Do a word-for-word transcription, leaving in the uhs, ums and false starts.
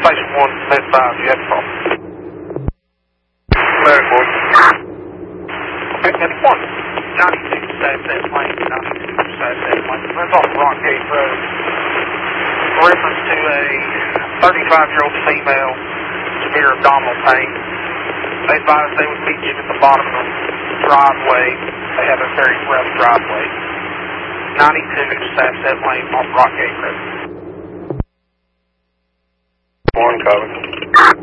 Station one, Med five, you have a problem. Very good. Okay, Med one. ninety-two, status at plane, ninety-two, status at plane. That's off Rock Gate Road. Reference to a thirty-five-year-old female, severe abdominal pain. They advised they would meet you at the bottom of the driveway. They have a very rough driveway. ninety-two, status at plane, off Rock Gate Road. One, cover.